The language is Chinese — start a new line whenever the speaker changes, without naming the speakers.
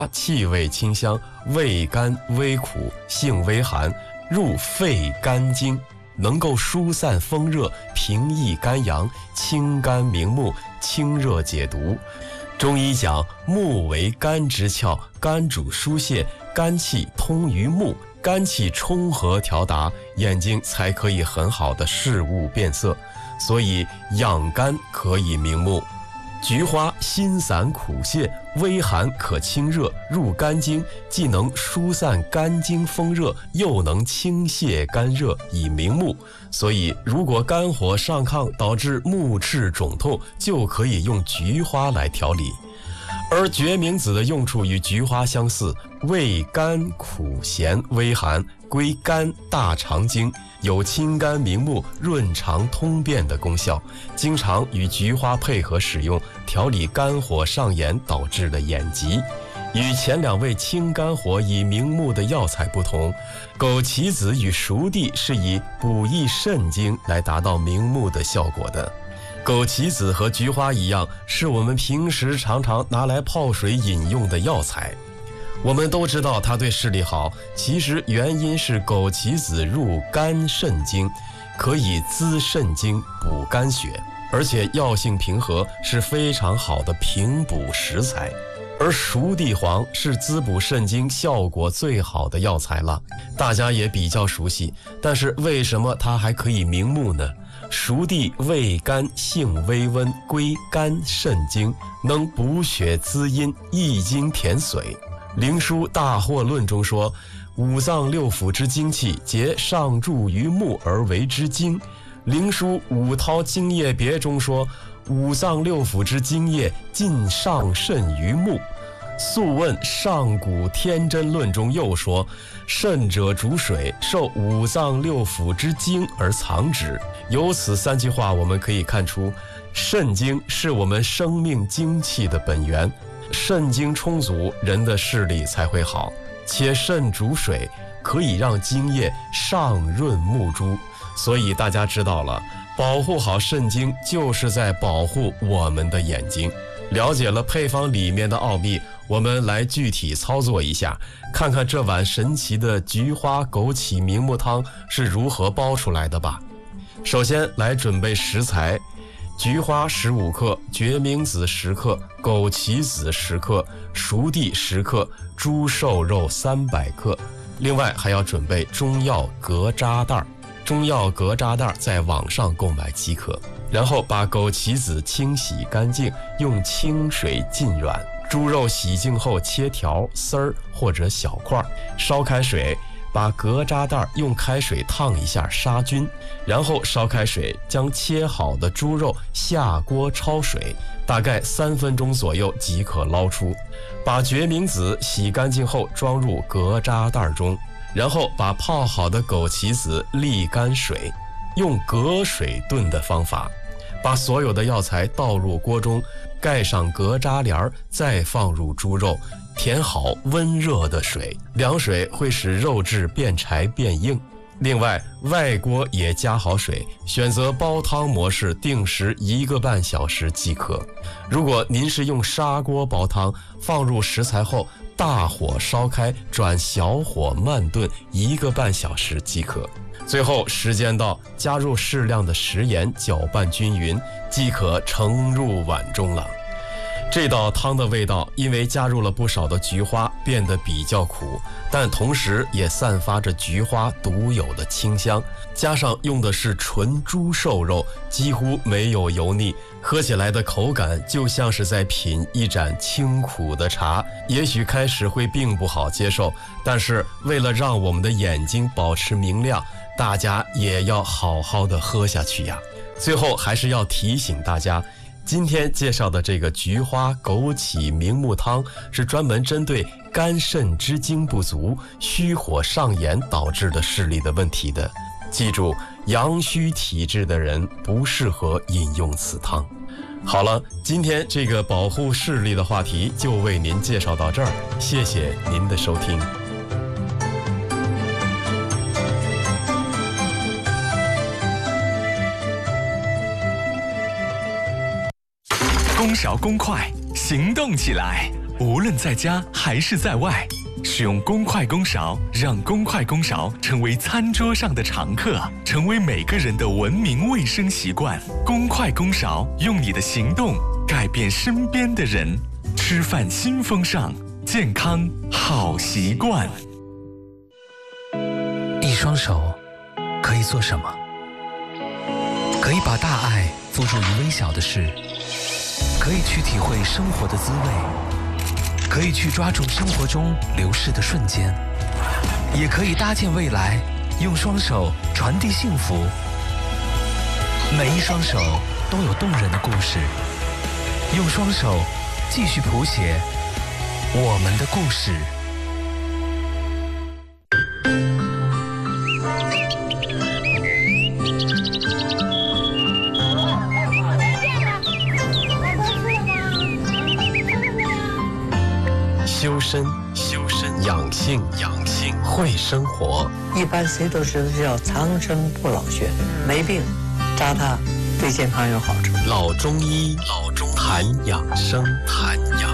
气味清香，味甘微苦，性微寒，入肺肝经，能够疏散风热，平抑肝阳，清肝明目，清热解毒。中医讲目为肝之窍，肝主疏泄，肝气通于目，肝气充和调达，眼睛才可以很好的视物变色，所以养肝可以明目。菊花辛散苦泻，微寒可清热，入肝经，既能疏散肝经风热，又能清泻肝热，以明目。所以如果肝火上亢导致目赤肿痛，就可以用菊花来调理。而决明子的用处与菊花相似，味甘苦咸微寒，归肝大肠经，有清肝明目、润肠通便的功效，经常与菊花配合使用，调理肝火上炎导致的眼疾。与前两位清肝火以明目的药材不同，枸杞子与熟地是以补益肾经来达到明目的效果的。枸杞子和菊花一样，是我们平时常常拿来泡水饮用的药材。我们都知道它对视力好，其实原因是枸杞子入肝肾经，可以滋肾精、补肝血，而且药性平和，是非常好的平补食材。而熟地黄是滋补肾精效果最好的药材了，大家也比较熟悉。但是为什么它还可以明目呢？熟地味甘，性微温，归肝肾经，能补血滋阴，益精填髓。灵枢大惑论中说，五脏六腑之精气皆上注于目而为之精。灵枢五韬精液别中说，五脏六腑之精液尽上肾于目。素问上古天真论中又说，肾者主水，受五脏六腑之精而藏之。由此三句话我们可以看出，肾精是我们生命精气的本源，肾精充足，人的视力才会好。且肾主水，可以让精液上润目珠，所以大家知道了，保护好肾精就是在保护我们的眼睛。了解了配方里面的奥秘，我们来具体操作一下，看看这碗神奇的菊花枸杞明目汤是如何煲出来的吧。首先来准备食材，菊花15克，决明子10克，枸杞子10克，熟地10克，猪瘦肉300克。另外还要准备中药隔渣袋，中药隔渣袋在网上购买即可。然后把枸杞子清洗干净，用清水浸软。猪肉洗净后切条丝儿或者小块，烧开水，把隔渣袋用开水烫一下杀菌，然后烧开水，将切好的猪肉下锅焯水，大概3分钟左右即可捞出。把决明子洗干净后装入隔渣袋中，然后把泡好的枸杞子沥干水，用隔水炖的方法，把所有的药材倒入锅中，盖上隔渣帘，再放入猪肉，填好温热的水，凉水会使肉质变柴变硬。另外外锅也加好水，选择煲汤模式，定时1个半小时即可。如果您是用砂锅煲汤，放入食材后大火烧开，转小火慢炖1个半小时即可。最后时间到，加入适量的食盐，搅拌均匀，即可盛入碗中了。这道汤的味道因为加入了不少的菊花，变得比较苦，但同时也散发着菊花独有的清香，加上用的是纯猪瘦肉，几乎没有油腻，喝起来的口感就像是在品一盏清苦的茶。也许开始会并不好接受，但是为了让我们的眼睛保持明亮，大家也要好好的喝下去呀。最后还是要提醒大家，今天介绍的这个菊花枸杞明目汤是专门针对肝肾之精不足、虚火上炎导致的视力的问题的。记住，阳虚体质的人不适合饮用此汤。好了，今天这个保护视力的话题就为您介绍到这儿，谢谢您的收听。
公勺公筷，行动起来！ 无论在家还是在外，使用公筷公勺，让公筷公勺成为餐桌上的常客，成为每个人的文明卫生习惯。公筷公勺，用你的行动改变身边的人。吃饭新风尚，健康好习惯。
一双手可以做什么？可以把大爱付诸于微小的事，可以去体会生活的滋味，可以去抓住生活中流逝的瞬间，也可以搭建未来，用双手传递幸福。每一双手都有动人的故事，用双手继续谱写我们的故事。
修身，养性，会生活。
一般谁都知道叫长生不老穴，没病扎它对健康有好处。
老中医，谈养生。